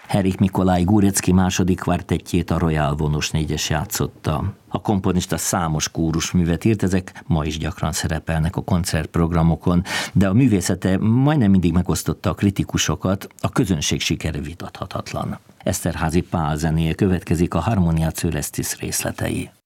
Henrik Mikolaj Górecki második kvartettjét, a Royal vonos négyes játszotta. A komponista számos kórusművet írt, ezek ma is gyakran szerepelnek a koncertprogramokon, de a művészete majdnem mindig megosztotta a kritikusokat, a közönség sikere vitathatatlan. Eszterházy Pál zenéje következik, a Harmonia Coelestis részletei.